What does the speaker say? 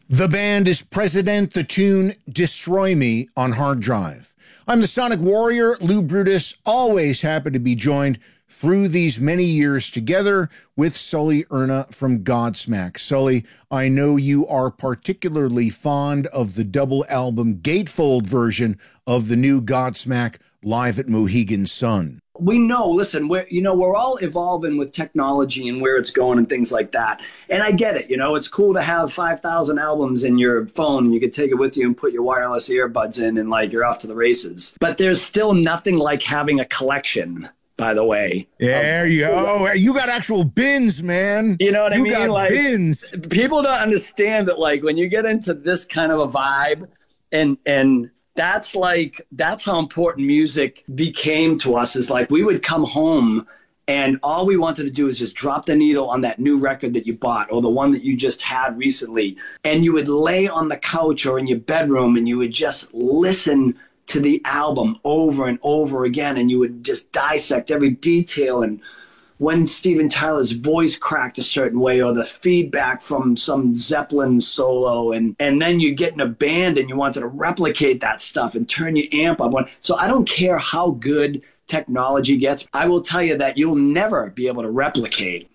The band is President, the tune Destroy Me on hard drive. I'm the Sonic Warrior, Lou Brutus, always happy to be joined through these many years together with Sully Erna from Godsmack. Sully, I know you are particularly fond of the double album gatefold version of the new Godsmack Live at Mohegan Sun. We know, listen, we're all evolving with technology and where it's going and things like that. And I get it, it's cool to have 5,000 albums in your phone and you can take it with you and put your wireless earbuds in and you're off to the races. But there's still nothing like having a collection, by the way. There you go. You got actual bins, man. You know what I mean? You got bins. People don't understand that when you get into this kind of a vibe and that's how important music became to us, is we would come home and all we wanted to do is just drop the needle on that new record that you bought or the one that you just had recently. And you would lay on the couch or in your bedroom and you would just listen to the album over and over again. And you would just dissect every detail and when Steven Tyler's voice cracked a certain way or the feedback from some Zeppelin solo. And then you get in a band and you wanted to replicate that stuff and turn your amp up. So I don't care how good technology gets. I will tell you that you'll never be able to replicate